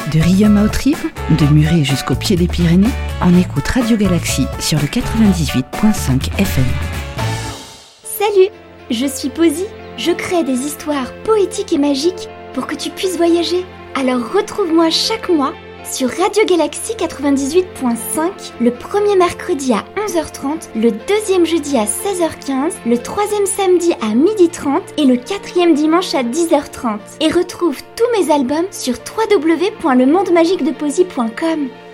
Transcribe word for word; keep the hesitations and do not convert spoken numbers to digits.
De Riom à Haute-Rive, de Muret jusqu'au pied des Pyrénées, on écoute Radio Galaxie sur le quatre-vingt-dix-huit virgule cinq F M. Salut, je suis Posy. Je crée des histoires poétiques et magiques pour que tu puisses voyager. Alors retrouve-moi chaque mois sur Radio Galaxie quatre-vingt-dix-huit virgule cinq, le premier mercredi à onze heures trente, le deuxième jeudi à seize heures quinze, le troisième samedi à midi trente et le quatrième dimanche à dix heures trente. Et retrouve tous mes albums sur w w w point le monde magique de posy point com.